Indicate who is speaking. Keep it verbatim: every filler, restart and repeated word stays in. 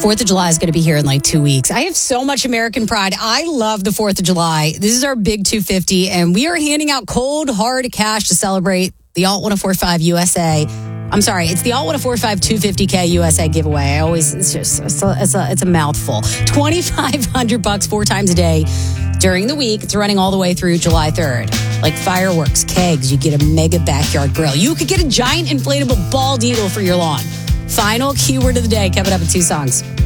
Speaker 1: fourth of July is going to be here in like two weeks. I have so much American pride. I love the fourth of July. This is our big two fifty, and we are handing out cold, hard cash to celebrate the Alt ten forty-five U S A. I'm sorry, it's the Alt ten forty-five two fifty K U S A giveaway. I always, it's just, it's a, it's a, it's a mouthful. twenty-five hundred bucks four times a day during the week. It's running all the way through July third. Like fireworks, kegs, you get a mega backyard grill. You could get a giant inflatable bald eagle for your lawn. Final keyword of the day coming up in two songs.